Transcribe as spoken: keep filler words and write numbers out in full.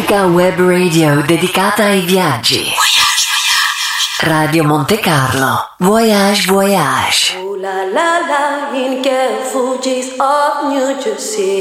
L'unica web radio dedicata ai viaggi. Radio Monte Carlo. Voyage, voyage. Ooh la la la, in Fugees of New Jersey.